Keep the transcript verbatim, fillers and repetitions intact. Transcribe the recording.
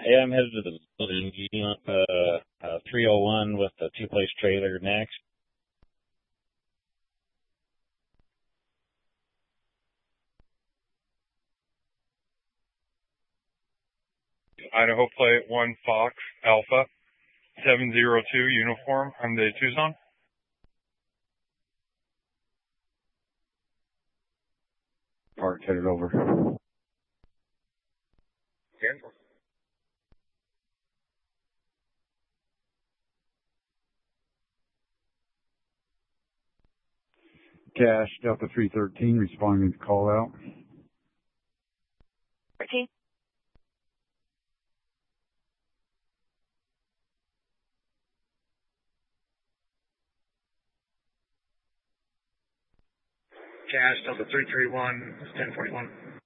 Hey, I'm headed to the building. You want uh, uh, three oh one with the two-place trailer next? Idaho Plate one Fox Alpha seven zero two uniform. I'm the Tucson. Parked, headed over. Cancel. Cash, Delta three thirteen, responding to call out. thirteen. Cash, Delta three three one, ten forty-one.